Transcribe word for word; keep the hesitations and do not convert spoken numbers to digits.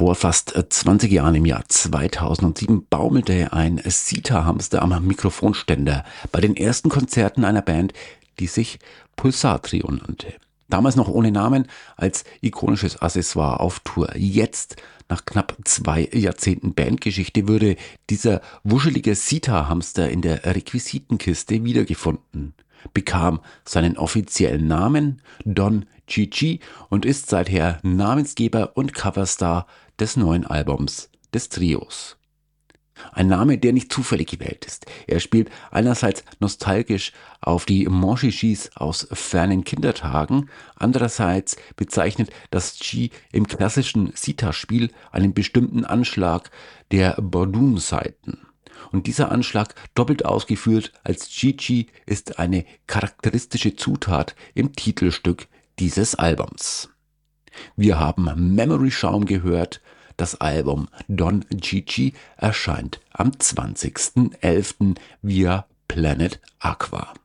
Vor fast äh, zwanzig Jahren, im Jahr zweitausendsieben, baumelte ein Sita-Hamster am Mikrofonständer bei den ersten Konzerten einer Band, die sich Pulsar Trio nannte. Damals noch ohne Namen, als ikonisches Accessoire auf Tour. Jetzt, nach knapp zwei Jahrzehnten Bandgeschichte, würde dieser wuschelige Sita-Hamster in der Requisitenkiste wiedergefunden, bekam seinen offiziellen Namen Don Gigi und ist seither Namensgeber und Coverstar des neuen Albums des Trios. Ein Name, der nicht zufällig gewählt ist. Er spielt einerseits nostalgisch auf die Monchichis aus fernen Kindertagen, andererseits bezeichnet das G im klassischen Sita-Spiel einen bestimmten Anschlag der Bordun-Saiten. Und dieser Anschlag, doppelt ausgeführt als Gigi, ist eine charakteristische Zutat im Titelstück dieses Albums. Wir haben Memory Schaum gehört. Das Album Don Gigi erscheint am zwanzigsten elften via Planet Aqua.